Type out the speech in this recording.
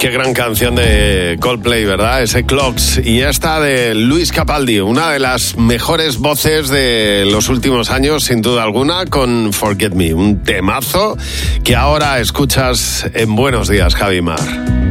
Qué gran canción de Coldplay, ¿verdad? Ese Clocks. Y esta de Luis Capaldi, una de las mejores voces de los últimos años, sin duda alguna, con Forget Me. Un temazo que ahora escuchas en Buenos Días, Javi Mar.